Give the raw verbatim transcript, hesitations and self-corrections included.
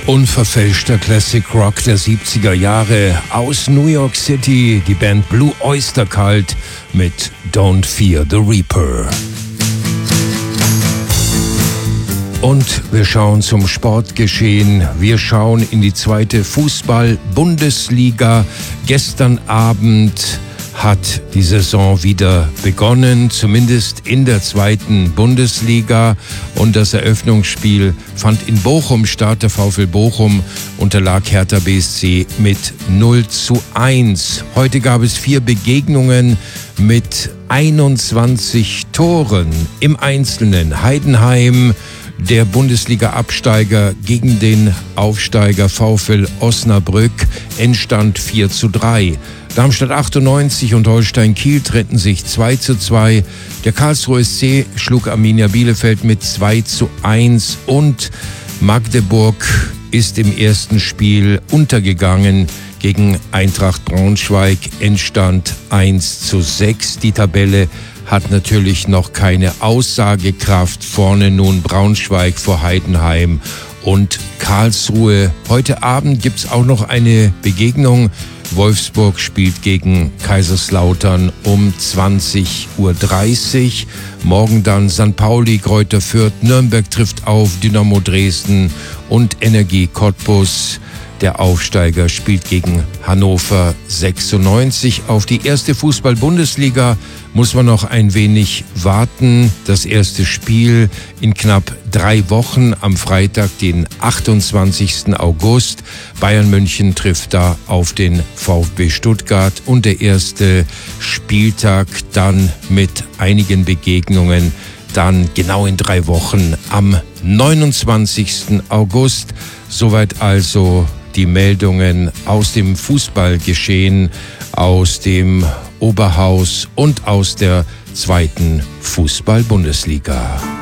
Unverfälschter Classic Rock der siebziger Jahre aus New York City, die Band Blue Oyster Cult mit Don't Fear the Reaper. Und wir schauen zum Sportgeschehen. Wir schauen in die zweite Fußball-Bundesliga. Gestern Abend hat die Saison wieder begonnen, zumindest in der zweiten Bundesliga. Und das Eröffnungsspiel fand in Bochum statt. Der VfL Bochum unterlag Hertha B S C mit null zu eins. Heute gab es vier Begegnungen mit einundzwanzig Toren im Einzelnen. Heidenheim, der Bundesliga-Absteiger gegen den Aufsteiger VfL Osnabrück, Endstand vier zu drei. Darmstadt achtundneunzig und Holstein Kiel trennten sich zwei zu zwei. Der Karlsruher S C schlug Arminia Bielefeld mit zwei zu eins und Magdeburg ist im ersten Spiel untergegangen gegen Eintracht Braunschweig, Endstand eins zu sechs. Die Tabelle hat natürlich noch keine Aussagekraft. Vorne nun Braunschweig vor Heidenheim und Karlsruhe. Heute Abend gibt's auch noch eine Begegnung. Wolfsburg spielt gegen Kaiserslautern um zwanzig Uhr dreißig. Morgen dann Sankt Pauli, Greuther Fürth, Nürnberg trifft auf Dynamo Dresden und Energie Cottbus. Der Aufsteiger spielt gegen Hannover sechsundneunzig. Auf die erste Fußball-Bundesliga muss man noch ein wenig warten. Das erste Spiel in knapp drei Wochen am Freitag, den achtundzwanzigsten August. Bayern München trifft da auf den VfB Stuttgart und der erste Spieltag dann mit einigen Begegnungen dann genau in drei Wochen am neunundzwanzigsten August. Soweit also die Meldungen aus dem Fußballgeschehen, aus dem Oberhaus und aus der zweiten Fußball-Bundesliga.